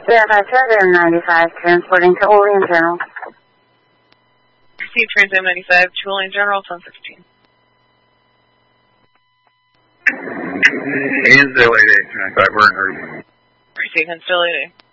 Verify Transom 95, transporting to Olean General. Receive Transom 95 to Olean General, phone 15. Install 88, 95, we're in group. Receive Install 88.